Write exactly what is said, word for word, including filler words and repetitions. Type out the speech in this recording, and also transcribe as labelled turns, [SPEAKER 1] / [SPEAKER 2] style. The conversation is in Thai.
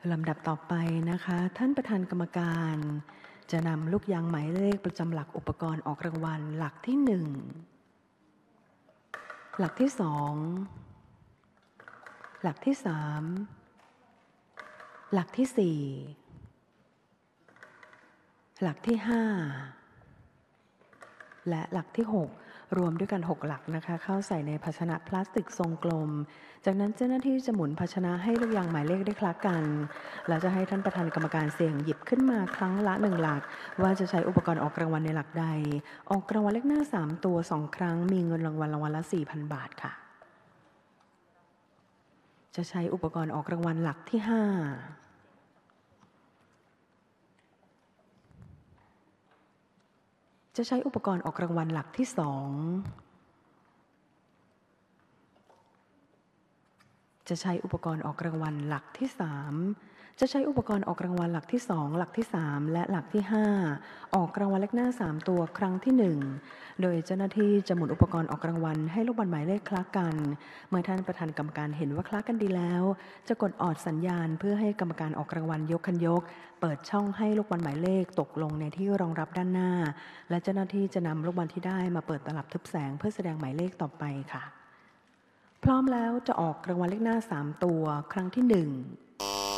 [SPEAKER 1] ลำดับต่อไปนะคะท่านประธานกรรมการจะนำลูกยางหมายเลขประจำหลักอุปกรณ์ออกรางวัลหลักที่หนึ่งหลักที่สองหลักที่สามหลักที่สี่หลักที่ห้าและหลักที่หกรวมด้วยกันหกหลักนะคะเข้าใส่ในภาชนะพลาสติกทรงกลมจากนั้นเจ้าหน้าที่จะหมุนภาชนะให้ลูกยางหมายเลขได้คล้ากันแล้วจะให้ท่านประธานกรรมการเสี่ยงหยิบขึ้นมาครั้งละหนึ่งหลักว่าจะใช้อุปกรณ์ออกรางวัลในหลักใดออกรางวัลเลขหน้าสามตัวสองครั้งมีเงินรางวัลรางวัลละ สี่พัน บาทค่ะจะใช้อุปกรณ์ออกรางวัลหลักที่ห้าจะใช้อุปกรณ์ออกรางวัลหลักที่สองจะใช้อุปกรณ์ออกรางวัลหลักที่สามจะใช้อุปกรณ์ออกรางวัลหลักที่สองหลักที่สามและหลักที่ห้าออกรางวัลเลขหน้าสามตัวครั้งที่หนึ่งโดยเจ้าหน้าที่จะหมุนอุปกรณ์ออกรางวัลให้ลูกบอลหมายเลขคล้ากันเมื่อท่านประธานกรรมการเห็นว่าคล้ากันดีแล้วจะกดออดสัญญาณเพื่อให้กรรมการออกรางวัลยกคันยกเปิดช่องให้ลูกบอลหมายเลขตกลงในที่รองรับด้านหน้าและเจ้าหน้าที่จะนำลูกบอลที่ได้มาเปิดตลับทึบแสงเพื่อแสดงหมายเลขต่อไปค่ะพร้อมแล้วจะออกรางวัลเลขหน้าสามตัวครั้งที่หนึ่ง